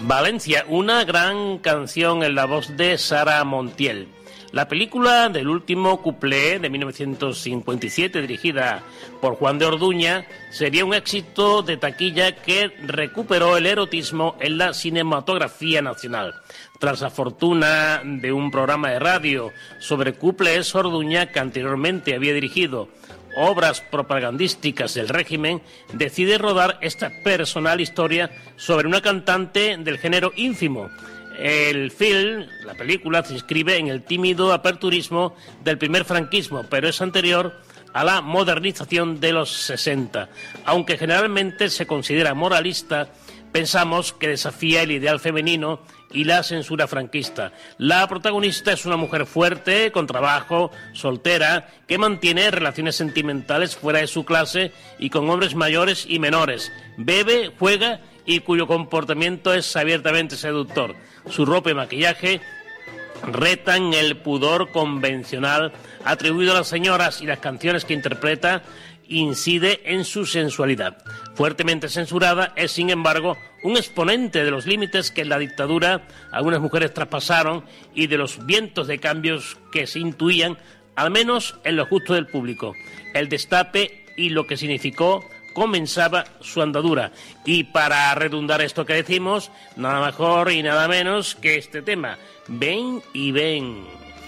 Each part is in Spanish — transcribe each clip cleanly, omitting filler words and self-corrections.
Valencia, una gran canción en la voz de Sara Montiel. La película del último cuplé de 1957, dirigida por Juan de Orduña, sería un éxito de taquilla que recuperó el erotismo en la cinematografía nacional. Tras la fortuna de un programa de radio sobre cuplés, Orduña, que anteriormente había dirigido obras propagandísticas del régimen, decide rodar esta personal historia sobre una cantante del género ínfimo. El film, la película, se inscribe en el tímido aperturismo del primer franquismo, pero es anterior a la modernización de los 60. Aunque generalmente se considera moralista, pensamos que desafía el ideal femenino y la censura franquista. La protagonista es una mujer fuerte, con trabajo, soltera, que mantiene relaciones sentimentales fuera de su clase y con hombres mayores y menores. Bebe, juega y cuyo comportamiento es abiertamente seductor. Su ropa y maquillaje retan el pudor convencional atribuido a las señoras y las canciones que interpreta incide en su sensualidad. Fuertemente censurada, es sin embargo un exponente de los límites que en la dictadura algunas mujeres traspasaron y de los vientos de cambios que se intuían, al menos en los gustos del público. El destape y lo que significó comenzaba su andadura. Y para redundar esto que decimos, nada mejor y nada menos que este tema, Ven y Ven.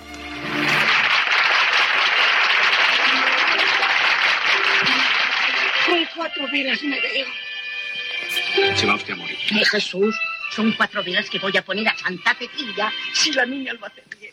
Con 4 velas me veo. Se va usted a morir. Jesús, son 4 velas que voy a poner a Santa Cecilia si la niña lo hace bien.